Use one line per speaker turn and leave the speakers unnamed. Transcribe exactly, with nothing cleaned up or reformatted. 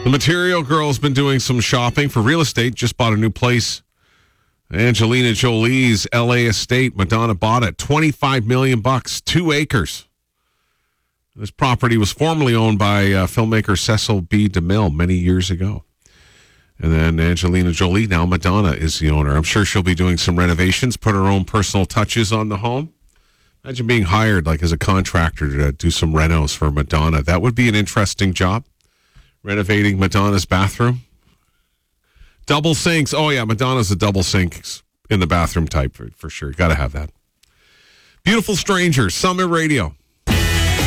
The Material Girl's been doing some shopping for real estate, just bought a new place. Angelina Jolie's L A estate, Madonna bought it, twenty-five million bucks, two acres. This property was formerly owned by uh, filmmaker Cecil B. DeMille many years ago. And then Angelina Jolie, now Madonna, is the owner. I'm sure she'll be doing some renovations, put her own personal touches on the home. Imagine being hired like as a contractor to do some renos for Madonna. That would be an interesting job. Renovating Madonna's bathroom. Double sinks. Oh, yeah, Madonna's a double sinks in the bathroom type for, for sure. Got to have that. Beautiful Strangers, Summit Radio.